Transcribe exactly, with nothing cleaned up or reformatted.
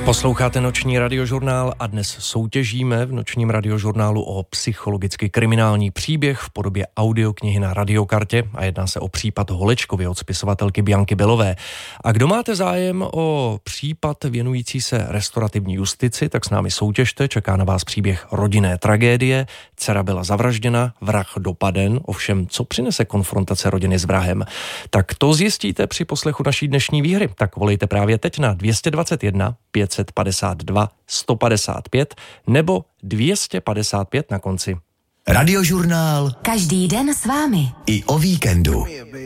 Posloucháte Noční radiožurnál a dnes soutěžíme v Nočním radiožurnálu o psychologicky kriminální příběh v podobě audioknihy na radiokartě a jedná se o případ Holečkovy od spisovatelky Bianky Bellové. A kdo máte zájem o případ věnující se restaurativní justici, tak s námi soutěžte, čeká na vás příběh rodinné tragédie, dcera byla zavražděna, vrah dopaden, ovšem co přinese konfrontace rodiny s vrahem? Tak to zjistíte při poslechu naší dnešní výhry. Tak volejte právě teď na dvě stě dvacet jedna pět set padesát dva sto padesát pět nebo dvě stě padesát pět na konci. Radiožurnál. Každý den s vámi. I o víkendu.